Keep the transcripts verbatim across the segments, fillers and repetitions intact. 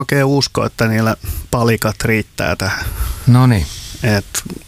oikein usko, että niillä palikat riittää tähän. No niin. Et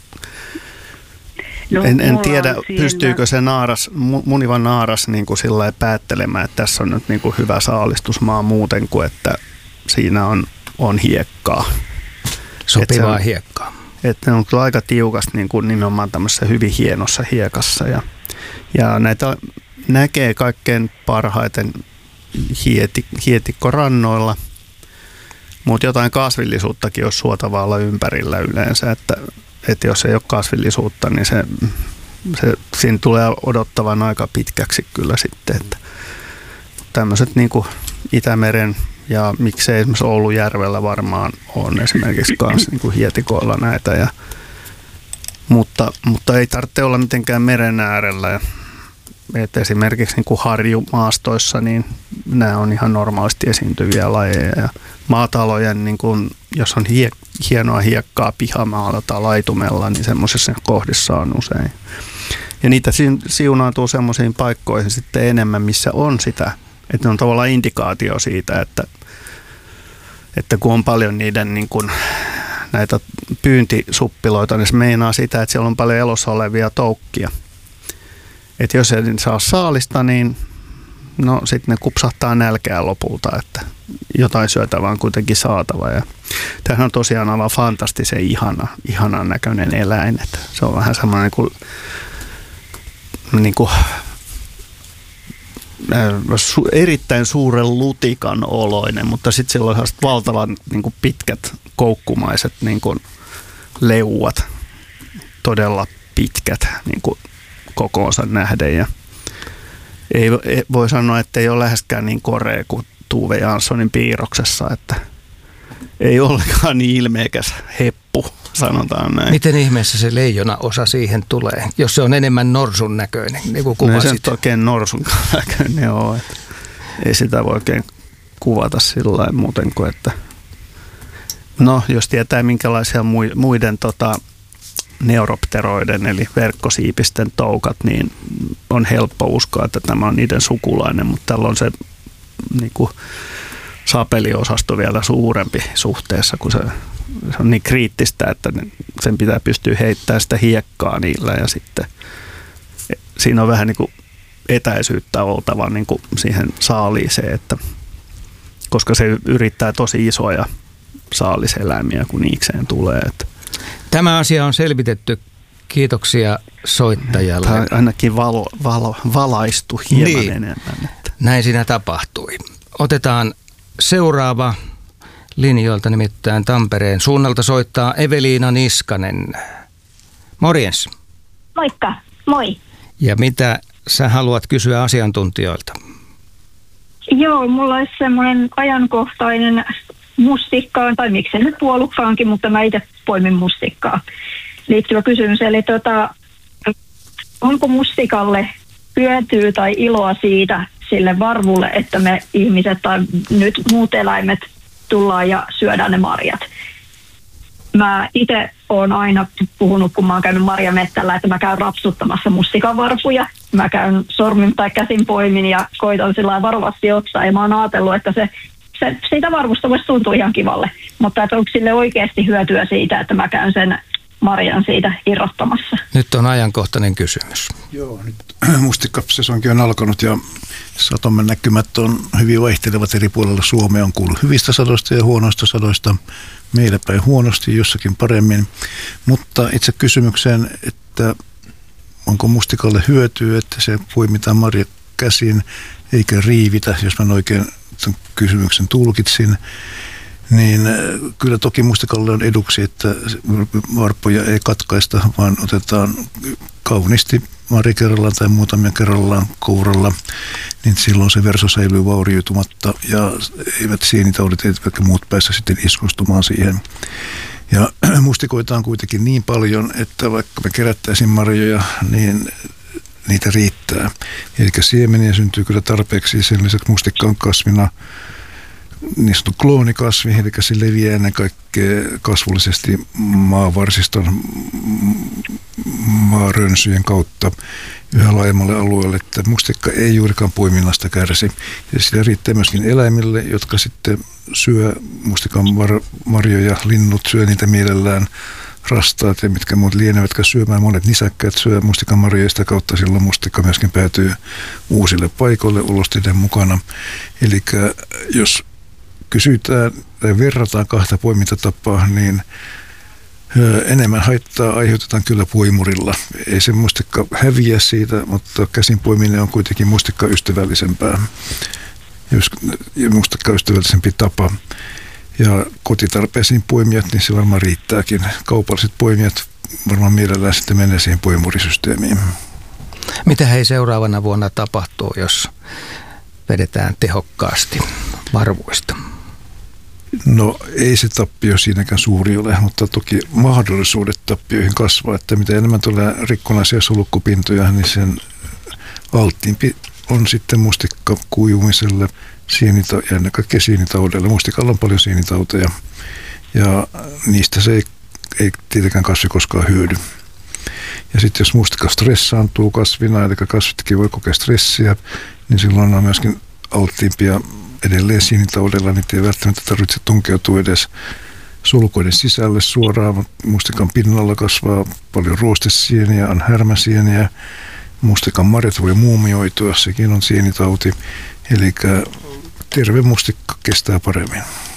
No, en, en mulla tiedä, on siinä- pystyykö se naaras, mu- muniva naaras niin kuin sillä lailla päättelemään, että tässä on nyt niin kuin hyvä saalistusmaa muuten kuin, että siinä on, on hiekkaa. Sopivaa Et se- hiekkaa. Että ne on kyllä aika tiukasti niin kuin nimenomaan tämmöisessä hyvin hienossa hiekassa. Ja, ja näitä näkee kaikkein parhaiten hieti, hietikkorannoilla, mutta jotain kasvillisuuttakin olisi suotavaa olla ympärillä yleensä. Että, että jos ei ole kasvillisuutta, niin se, se, siinä tulee odottavan aika pitkäksi kyllä sitten. Että tämmöiset niin kuin Itämeren ja miksei esimerkiksi Oulujärvellä varmaan on esimerkiksi kans niin kuin hietikoilla näitä. Ja, mutta, mutta ei tarvitse olla mitenkään meren äärellä. Et esimerkiksi niin kuin harjumaastoissa, niin nämä on ihan normaalisti esiintyviä lajeja. Ja maatalojen, niin kuin, jos on hie, hienoa hiekkaa pihamaalla tai laitumella, niin semmoisissa kohdissa on usein. Ja niitä siunaantuu semmoisiin paikkoihin sitten enemmän, missä on sitä. Että ne on tavallaan indikaatio siitä, että, että kun on paljon niiden niin kuin, näitä pyyntisuppiloita, niin se meinaa sitä, että siellä on paljon elossa olevia toukkia. Että jos ei saa saalista, niin no sitten ne kupsahtaa nälkää lopulta, että jotain syötävää on kuitenkin saatava. Ja tämähän on tosiaan aivan fantastisen ihana, ihanan näköinen eläin. Että se on vähän semmoinen kuin, niin kuin Su, erittäin suuren lutikan oloinen, mutta sitten sillä on valtavan niin kuin pitkät koukkumaiset niin kuin leuat, todella pitkät niin kuin kokoonsa nähden. Ja ei, ei, voi sanoa, että ei ole läheskään niin korea kuin Tuve Janssonin piirroksessa, että ei ollenkaan niin ilmeikäs heppu, sanotaan näin. Miten ihmeessä se leijona osa siihen tulee, jos se on enemmän norsun näköinen, niin kuin kuvasit? No ei se oikein norsun näköinen ole. Että ei sitä voi oikein kuvata sillä lailla muuten kuin, että no jos tietää minkälaisia muiden tota, neuropteroiden eli verkkosiipisten toukat, niin on helppo uskoa, että tämä on niiden sukulainen, mutta tällä on se niin kuin sapeliosasto vielä suurempi suhteessa, kun se, se on niin kriittistä, että sen pitää pystyä heittämään sitä hiekkaa niillä ja sitten siinä on vähän niin kuin etäisyyttä oltava niin kuin siihen saaliiseen, että, koska se yrittää tosi isoja saaliseläimiä, kun niikseen tulee. Että. Tämä asia on selvitetty. Kiitoksia soittajalle. Tämä ainakin valo, valo, valaistu hieman niin, enemmän. Että. Näin siinä tapahtui. Otetaan seuraava linjoilta, nimittäin Tampereen suunnalta soittaa Eveliina Niskanen. Morjens. Moikka, moi. Ja mitä sä haluat kysyä asiantuntijoilta? Joo, mulla olisi semmoinen ajankohtainen mustikkaan, tai miksei nyt puolukkaankin, mutta mä itse poimin mustikkaa liittyvä kysymys. Eli tota, onko mustikalle hyötyä tai iloa siitä sille varvulle, että me ihmiset tai nyt muut eläimet tullaan ja syödään ne marjat? Mä itse olen aina puhunut, kun mä oon käynyt marjamettällä, että mä käyn rapsuttamassa mustikan varpuja. Mä käyn sormin tai käsin poimin ja koitan sillä varovasti ottaa. Ja mä oon ajatellut, että se, se, siitä varvusta voisi tuntua ihan kivalle. Mutta että onko sille oikeasti hyötyä siitä, että mä käyn sen marjan siitä irrottamassa? Nyt on ajankohtainen kysymys. Joo, nyt mustikkasesonkin on alkanut ja satomen näkymät on hyvin vaihtelevat eri puolilla Suomea. On kuullut hyvistä sadoista ja huonoista sadoista. Meillä päin huonosti, jossakin paremmin. Mutta itse kysymykseen, että onko mustikalle hyötyä, että se poimitaan marja käsin eikä riivitä, jos mä oikein tämän kysymyksen tulkitsin, niin kyllä toki mustikalle on eduksi, että varppoja ei katkaista, vaan otetaan kauniisti marja kerrallaan tai muutamia kerrallaan kouralla, niin silloin se verso säilyy vaurioitumatta ja eivät sienitaudit eivätkä muut päässä sitten iskostumaan siihen. Ja mustikoita on kuitenkin niin paljon, että vaikka me kerättäisiin marjoja, niin niitä riittää. Eli siemeniä syntyy kyllä tarpeeksi. Sen lisäksi mustikka on kasvina niin sanottu kloonikasvi, eli se leviää ennen kaikkea kasvullisesti maavarsiston maarönsyjen kautta. yhä laajemmalle alueelle, että mustikka ei juurikaan poiminnasta kärsi. Ja sitä riittää myöskin eläimille, jotka sitten syö mustikan marjoja, linnut syö niitä mielellään, rastaat ja mitkä muut lienevätkä syömään. Monet nisäkkäät syö mustikan marjoja, sitä kautta silloin mustikka myöskin päätyy uusille paikoille ulosteiden mukana. Eli jos kysytään tai verrataan kahta poimintatapaa, niin enemmän haittaa aiheutetaan kyllä poimurilla. Ei se mustikka häviä siitä, mutta käsin poiminen on kuitenkin mustikkaystävällisempää. Mustikkaystävällisempi tapa. Ja kotitarpeisiin poimijat, niin se varmaan riittääkin. Kaupalliset poimijat varmaan mielellään sitten menee siihen poimurisysteemiin. Mitä hei seuraavana vuonna tapahtuu, jos vedetään tehokkaasti varvuista? No ei se tappio siinäkään suuri ole, mutta toki mahdollisuudet tappioihin kasvaa, että mitä enemmän tulee rikkonaisia solukkupintoja, niin sen alttiimpi on sitten mustikka kuivumiselle sienita, ja ennen kaikkea sienitaudelle. Mustikalla on paljon sienitauteja ja niistä se ei, ei tietenkään kasvi koskaan hyödy. Ja sitten jos mustikka stressaantuu kasvina, eli kasvitkin voi kokea stressiä, niin silloin on myöskin alttiimpia edelleen sienitaudella, niin ei välttämättä tarvitse tunkeutua edes sulkoiden sisälle suoraan, mutta mustikan pinnalla kasvaa paljon ruostesieniä, on härmäsieniä, mustikan marjat voi muumioitua, sekin on sienitauti, eli terve mustikka kestää paremmin.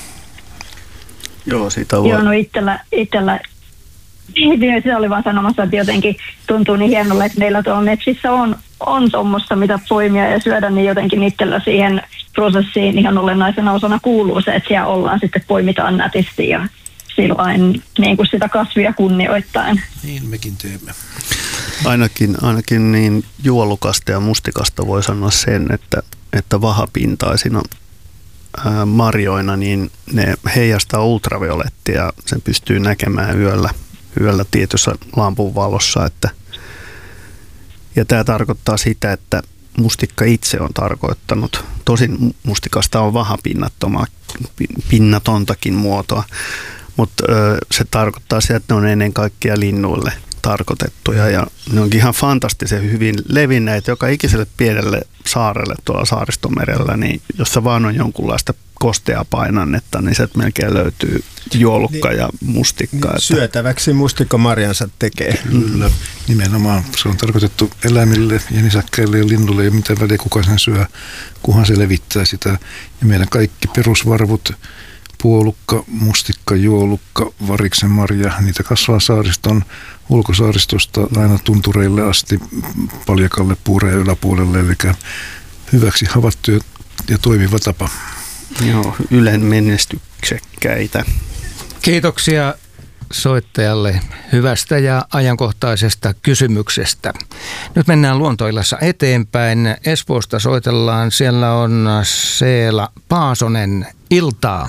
Joo, siitä voi. Joo, no itsellä, itsellä se oli vaan sanomassa, että jotenkin tuntuu niin hienolle, että meillä tuolla metsissä on, on tuommoista, mitä poimia ja syödä, niin jotenkin itsellä siihen prosessiin ihan olennaisena osana kuuluu se, että siellä ollaan sitten poimitaan nätisti ja sillain niin kuin sitä kasvia kunnioittaen. Niin mekin teemme. Ainakin, ainakin niin juolukasta ja mustikasta voi sanoa sen, että, että vahapintaisina ää, marjoina niin ne heijastaa ultraviolettia, sen pystyy näkemään yöllä, yöllä tietyssä lampun valossa. Että, ja tämä tarkoittaa sitä, että mustikka itse on tarkoittanut, tosin mustikasta on vahapinnatontakin muotoa, mutta se tarkoittaa sitä, että ne on ennen kaikkea linnuille tarkoitettuja ja ne onkin ihan fantastisen hyvin levinneet joka ikiselle pienelle saarelle tuolla Saaristomerellä, niin jossa vaan on jonkunlaista kosteaa painannetta, niin sieltä melkein löytyy juolukka ja mustikka. Niin, syötäväksi mustikka marjansa tekee. Kyllä, nimenomaan. Se on tarkoitettu eläimille ja nisäkkäille ja linnulle ja mitä väliä kuka sen syö, kunhan se levittää sitä. Ja meidän kaikki perusvarvut, puolukka, mustikka, juolukka, variksen marja, niitä kasvaa saariston ulkosaaristosta aina tuntureille asti Paljakalle, Puureen yläpuolelle, eli hyväksi havaittu ja toimiva tapa. Joo, Ylen menestyksekkäitä. Kiitoksia soittajalle hyvästä ja ajankohtaisesta kysymyksestä. Nyt mennään Luontoillassa eteenpäin. Espoosta soitellaan. Siellä on Seela Paasonen. Iltaa.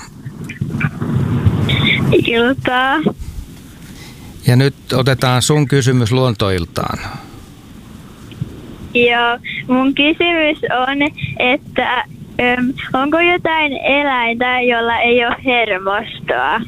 Iltaa. Ja nyt otetaan sun kysymys Luontoiltaan. Joo, mun kysymys on, että äm, onko jotain eläintä, jolla ei ole hermostoa?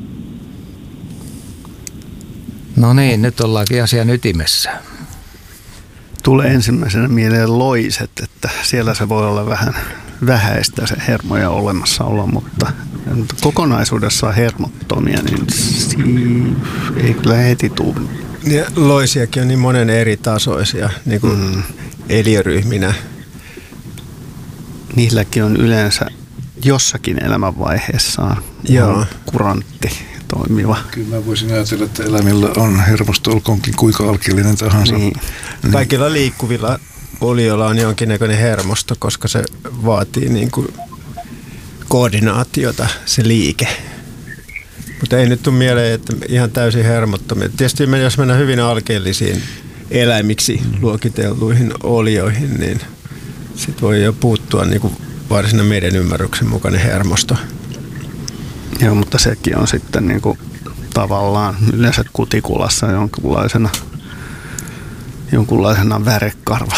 No niin, nyt ollaankin asian ytimessä. Tulee ensimmäisenä mieleen loiset, että siellä se voi olla vähän vähäistä se hermoja olemassaolo, mutta kokonaisuudessaan hermottomia, niin ei kyllä heti tule. Ja loisiakin on niin monen eri tasoisia, niin kuin mm. eliöryhminä. Niilläkin on yleensä jossakin elämänvaiheessaan Joo. kurantti toimiva. Kyllä mä voisin ajatella, että eläimillä on hermosto, olkoonkin kuinka alkeellinen tahansa. Niin. Niin. Kaikilla liikkuvilla olioilla on jonkinnäköinen hermosto, koska se vaatii niin kuin koordinaatiota, se liike. Mutta ei nyt tule mieleen, että ihan täysin hermottomia. Tietysti jos mennään hyvin alkeellisiin eläimiksi luokitelluihin olioihin, niin sitten voi jo puuttua niin kuin varsina meidän ymmärryksen mukainen hermosto. Joo, mutta sekin on sitten niin kuin tavallaan yleensä kutikulassa jonkunlaisena, jonkunlaisena värekarva.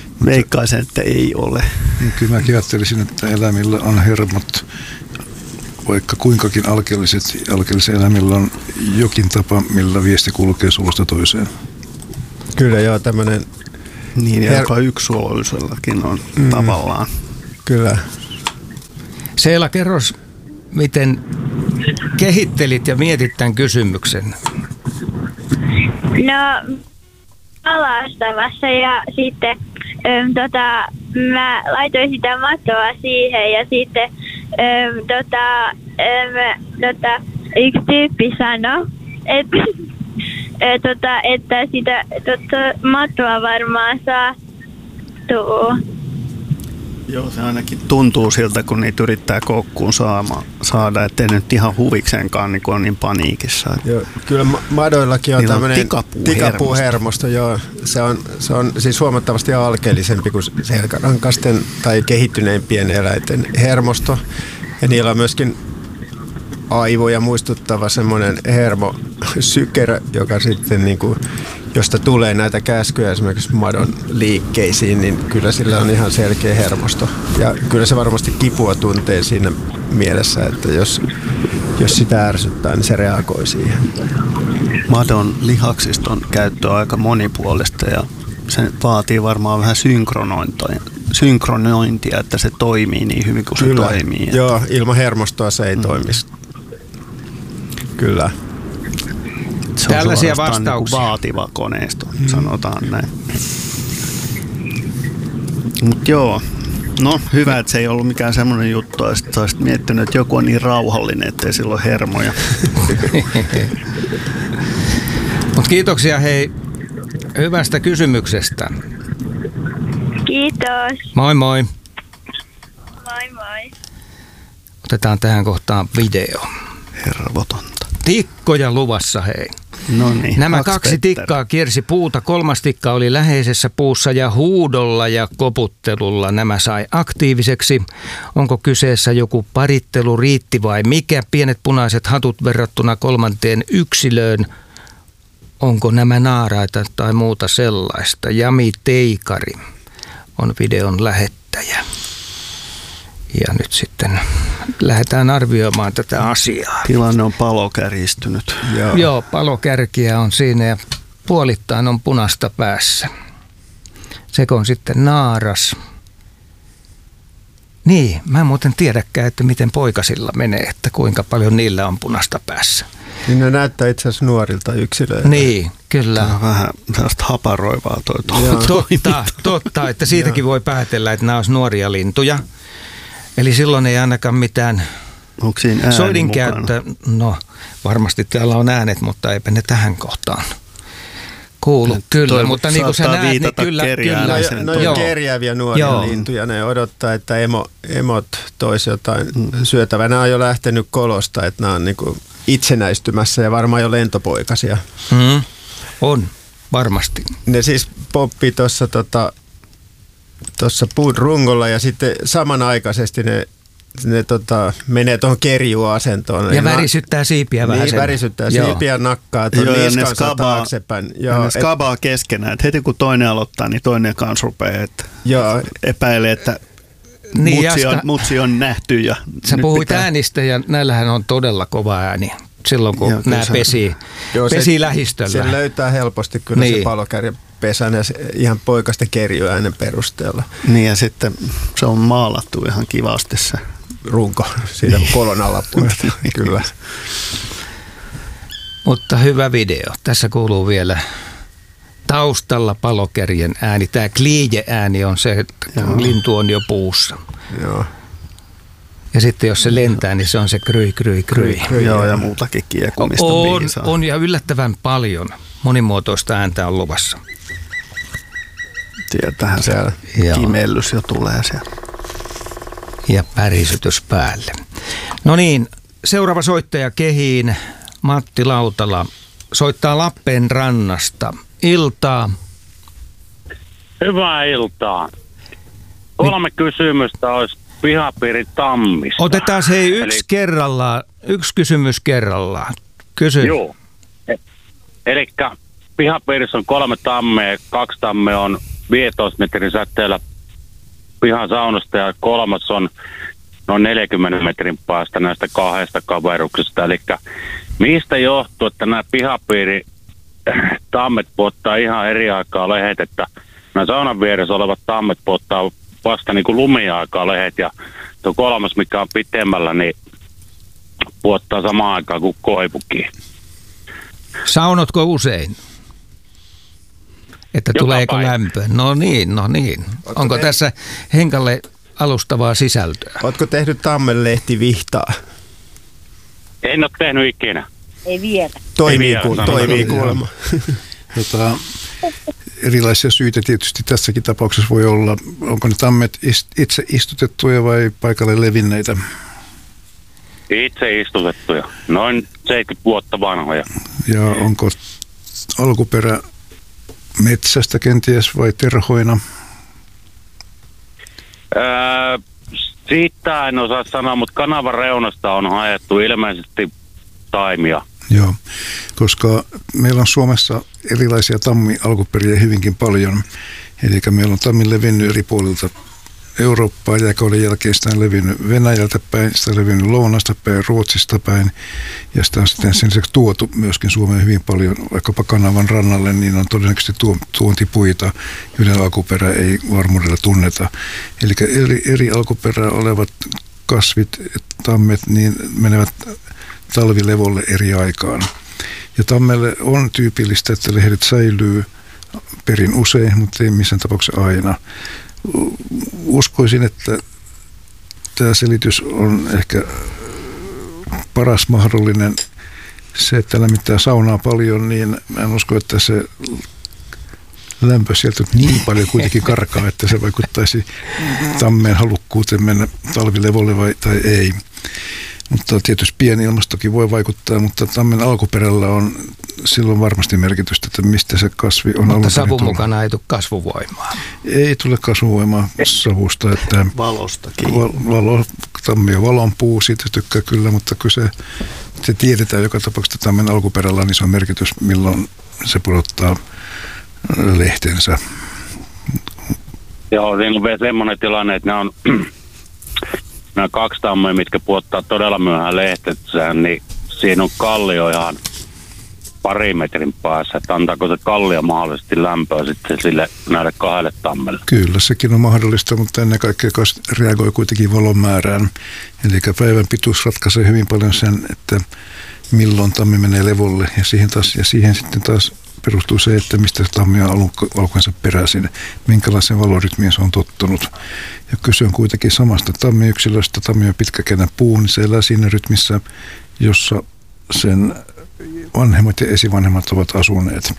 Veikkaisin, että ei ole. Kyllä mäkin ajattelisin, että eläimillä on hermot vaikka kuinkakin alkeelliset, alkeellisilla eläimillä on jokin tapa, millä viesti kulkee suusta toiseen. Kyllä joo, tämmöinen... Niin, ja her- joka yksuoloisellakin on mm, tavallaan. Kyllä. Seela, kerros, miten kehittelit ja mietit tämän kysymyksen? No, alastavassa ja sitten äm, tota, mä laitoin sitä mattoa siihen ja sitten äm, tota, äm, tota, yksi tyyppi sanoi, että, ä, tota, että sitä tota, mattoa varmaan saattuu. Joo, se ainakin tuntuu siltä, kun niitä yrittää koukkuun saama, saada, ettei nyt ihan huvikseenkaan niin on niin paniikissa. Joo, kyllä madoillakin on tämmöinen tikapuuhermosto. tikapuuhermosto, joo. Se on, se on siis huomattavasti alkeellisempi kuin selkärankasten tai kehittyneimpien eläinten hermosto. Ja niillä on myöskin aivoja muistuttava semmoinen hermosykerä, joka sitten niin kuin, josta tulee näitä käskyjä esimerkiksi madon liikkeisiin, niin kyllä sillä on ihan selkeä hermosto. Ja kyllä se varmasti kipua tuntee siinä mielessä, että jos, jos sitä ärsyttää, niin se reagoi siihen. Madon lihaksiston käyttö on aika monipuolista ja se vaatii varmaan vähän synkronointia, synkronointia että se toimii niin hyvin kuin kyllä. se toimii. Joo, ilman hermostoa se ei mm. toimisi. Kyllä. Se Tällaisia on vastauksia. Niin vaativa koneisto, mm. sanotaan näin. Mut joo, no hyvä, että se ei ollut mikään semmoinen juttu, että sä olisit miettinyt, että joku on niin rauhallinen, ettei sillä ole hermoja. Mut kiitoksia hei hyvästä kysymyksestä. Kiitos. Moi moi. Moi moi. Otetaan tähän kohtaan video. Hervotonta. Tikkoja luvassa hei. No niin, Nämä kaksi kaksi Petteri. tikkaa kiersi puuta, kolmas tikka oli läheisessä puussa ja huudolla ja koputtelulla nämä sai aktiiviseksi. Onko kyseessä joku parittelu, riitti vai mikä? Pienet punaiset hatut verrattuna kolmanteen yksilöön. Onko nämä naaraita tai muuta sellaista? Jami Teikari on videon lähettäjä. Ja nyt sitten lähdetään arvioimaan tätä asiaa. Tilanne on palokärjistynyt. Joo, Joo palokärkiä on siinä ja puolittain on punaista päässä. Seko on sitten naaras. Niin, mä en muuten tiedäkään, että miten poikasilla menee, että kuinka paljon niillä on punaista päässä. Niin ne näyttää itse asiassa nuorilta yksilöiltä. Niin, kyllä. Tämä on vähän sellaista haparoivaa toi Totta, totta, että siitäkin voi päätellä, että nämä olisi nuoria lintuja. Eli silloin ei ainakaan mitään soidinkäyttö. No varmasti täällä on äänet, mutta eipä ne tähän kohtaan kuulu. No, kyllä, mutta niin kuin sä näet, niin kyllä. kyllä. No, no kerjääviä nuoria Joo. lintuja, ne odottaa, että emo, emot tois jotain mm. syötävää. Nämä on jo lähtenyt kolosta, että nämä on niin kuin itsenäistymässä ja varmaan jo lentopoikasia. Mm. On, varmasti. Ne siis poppii tuossa tota, tuossa puun rungolla ja sitten samanaikaisesti ne, ne tota, menee tuohon kerjuasentoon. Ja värisyttää siipiä vähän. Niin, värisyttää siipiä, nakkaa tuon niskansa taaksepäin. Joo, ne skabaa et, keskenään. Et heti kun toinen aloittaa, niin toinen kanssa rupeaa että joo. epäilee, että niin, mutsi, on, mutsi on nähty. Ja sä puhuit pitää... äänistä ja näillähän on todella kova ääni. Silloin kun joo, nämä pesii, joo, pesii se, lähistöllä. Se löytää helposti kyllä niin. se palokärjen pesän ja ihan poikasten kerjuäänen perusteella. Niin ja sitten se on maalattu ihan kivasti se runko siitä kolon alapuolesta. Kyllä. Mutta hyvä video. Tässä kuuluu vielä taustalla palokärjen ääni. Tämä kliije-ääni on se, että lintu on jo puussa. Joo. Ja sitten jos se lentää, niin se on se kryi, kryi, kryi. kryi Joo, ja muutakin kiekumista on, piisaa. On, ja yllättävän paljon. Monimuotoista ääntä on luvassa. Sieltähän se kimellys jo tulee siellä. Ja pärisytys päälle. No niin, seuraava soittaja kehiin. Matti Lautala soittaa Lappeenrannasta. Iltaa. Hyvää iltaa. Kolme niin. kysymystä olisi pihapiiri tammista. Otetaan se yksi Eli... kerrallaan, yksi kysymys kerrallaan. Kysy. Joo. Eli pihapiirissä on kolme tammea, kaksi tammea on viisitoista metrin säteellä pihan saunasta ja kolmas on noin neljänkymmenen metrin päästä näistä kahdesta kaveruksesta. Eli mistä johtuu, että nämä pihapiiri tammet puottaa ihan eri aikaa lehet, että nämä saunan vieressä olevat tammet puottaa vasta niin kuin lumiaikaa lehet ja tuo kolmas, mikä on pitemmällä, niin puottaa samaan aikaan kuin koivukin. Saunotko usein? Että Joka tuleeko päivä. lämpöä? No niin, no niin. Ootko Onko te- tässä Henkalle alustavaa sisältöä? Ootko tehnyt tammenlehtivihtaa? En ole tehnyt ikinä. Ei vielä. Toimii, vielä, ku, sanotaan. toimii kuulemma. Tota, erilaisia syitä tietysti tässäkin tapauksessa voi olla. Onko ne tammet ist- itse istutettuja vai paikalle levinneitä? Itse istutettuja. Noin seitsemänkymmentä vuotta vanhoja. Ja onko alkuperä metsästä kenties vai terhoina? Öö, siitä en osaa sanoa, mutta kanavan reunasta on haettu ilmeisesti taimia. Joo, koska meillä on Suomessa erilaisia tammi-alkuperiä hyvinkin paljon. Eli meillä on tammi levinnyt eri puolilta Eurooppaa, jääkauden jälkeen sitä on levinnyt Venäjältä päin, sitä on levinnyt Lounasta päin, Ruotsista päin, ja sitä on sitten sen lisäksi tuotu myöskin Suomeen hyvin paljon, vaikkapa kanavan rannalle, niin on todennäköisesti tuo, tuontipuita, joiden alkuperä ei varmuudella tunneta. Eli eri, eri alkuperää olevat kasvit, tammet, niin menevät talvilevolle eri aikaan. Ja tammelle on tyypillistä, että lehdet säilyy perin usein, mutta ei missään tapauksessa aina. Uskoisin, että tämä selitys on ehkä paras mahdollinen. Se, että lämmittää saunaa paljon, niin mä en usko, että se lämpö sieltä niin paljon kuitenkin karkaa, että se vaikuttaisi tammeen halukkuuteen mennä talvilevolle vai, tai ei. Mutta tietysti pieni ilmastokin voi vaikuttaa, mutta tammen alkuperällä on silloin varmasti merkitystä, että mistä se kasvi on. Mutta savun mukana ei tule kasvuvoimaa. Ei tule kasvuvoimaa savusta, että Valostakin. valo, tammi on valonpuu, siitä tykkää kyllä, mutta kyllä se, se tiedetään joka tapauksessa, että tammen alkuperällä niin se on merkitys, milloin se pudottaa lehtensä. Joo, siinä on vielä semmoinen tilanne, että nämä on nämä kaksi tammea, mitkä puottaa todella myöhään lehtensä, niin siinä on kallio ihan pari metrin päässä, että antaako se kallio mahdollisesti lämpöä sitten sille näille kahdelle tammelle. Kyllä, sekin on mahdollista, mutta ennen kaikkea kas reagoi kuitenkin valon määrään. Eli päivän pituus ratkaisee hyvin paljon sen, että milloin tammi menee levolle, ja siihen, taas, ja siihen sitten taas perustuu se, että mistä se tammi on alkuensa peräisin, minkälaisen valorytmiin se on tottunut. Ja kyse on kuitenkin samasta tammiyksilöstä. Tammi on pitkäkänä puu, niin se elää siinä rytmissä, jossa sen vanhemmat ja esivanhemmat ovat asuneet.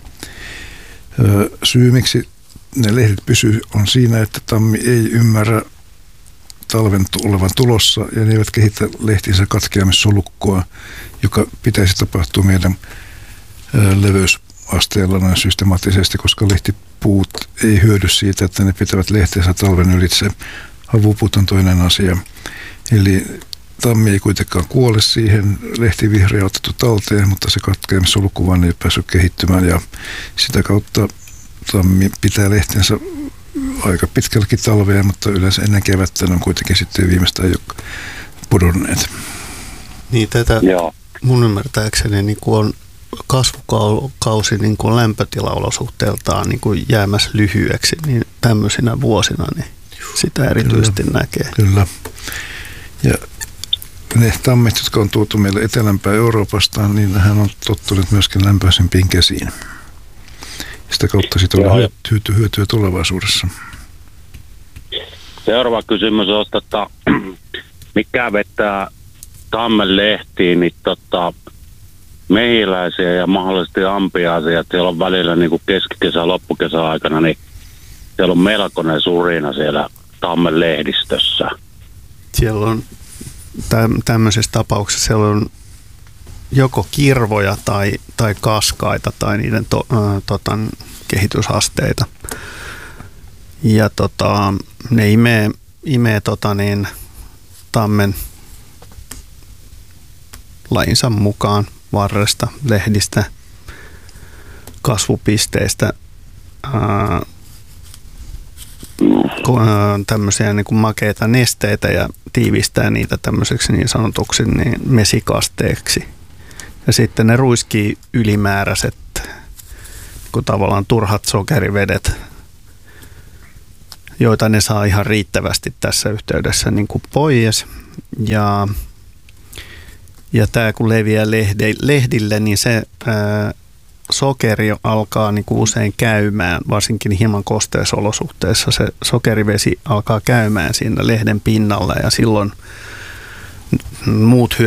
Syy, miksi ne lehdet pysyy, on siinä, että tammi ei ymmärrä talven olevan tulossa, ja ne eivät kehitä lehtinsä katkeamissolukkoa, joka pitäisi tapahtua meidän leveysasteella noin systemaattisesti, koska lehtipuut ei hyödy siitä, että ne pitävät lehteensä talven ylitse. Havupuut on toinen asia. Eli tammi ei kuitenkaan kuole siihen, lehtivihreä otettu talteen, mutta se katkeamissolukku vaan ei päässyt kehittymään, ja sitä kautta tammi pitää lehtensä aika pitkälläkin talveen, mutta yleensä ennen kevättä on kuitenkin sitten viimeistään jo pudonneet. Niin tätä Joo. mun ymmärtääkseni niin kuin on kasvukausi niin kuin lämpötilaolosuhteeltaan niin kuin jäämässä lyhyeksi, niin tämmöisinä vuosina niin sitä erityisesti Kyllä. näkee. Kyllä. Ja ne tammet, jotka on tuotu meille etelämpää Euroopasta, niin hän on tottunut myöskin lämpöisempiin kesiin. Sitä kautta siitä on hyötyä, hyötyä tulevaisuudessa. Seuraava kysymys on, että mikä vetää tammen lehtiin, niin tota, mehiläisiä ja mahdollisesti ampiaisia. Siellä on välillä niin kuin keskikesä- loppukesän aikana, niin siellä on melkoinen surina siellä tammen lehdistössä. Siellä on täm, tämmöisessä tapauksessa siellä on joko kirvoja tai, tai kaskaita tai niiden to, äh, tota, kehitysasteita. Ja tota, ne imee, imee tota, niin, tammen lajinsa mukaan varresta, lehdistä, kasvupisteistä ää, tämmöisiä niin kuin makeita nesteitä ja tiivistää niitä tämmöiseksi niin sanotuksi niin mesikasteeksi. Ja sitten ne ruiskii ylimääräiset kun tavallaan turhat sokerivedet, joita ne saa ihan riittävästi tässä yhteydessä niin kuin pois. Ja, ja tämä kun leviää lehde, lehdille, niin se ää, sokeri alkaa niin kuin usein käymään, varsinkin hieman kosteissa olosuhteissa. Se sokerivesi alkaa käymään siinä lehden pinnalla ja silloin muut